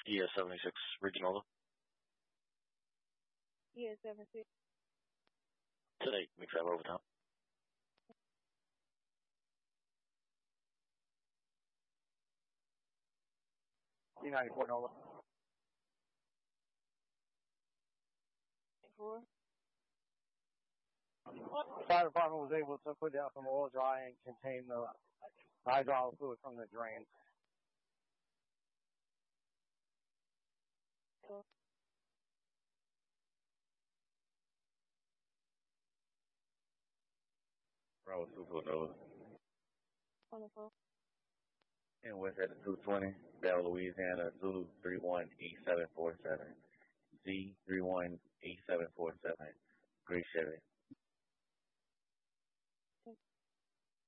ES-76 Regional. ES-76. Today, make that overtime. C-94 Nova. 4. Fire department was able to put down some oil dry and contain the hydraulic fluid from the drains. Bravo 249. 24. And West at 220, Bell, Louisiana, Zulu 318747. Z318747. Great Chevy.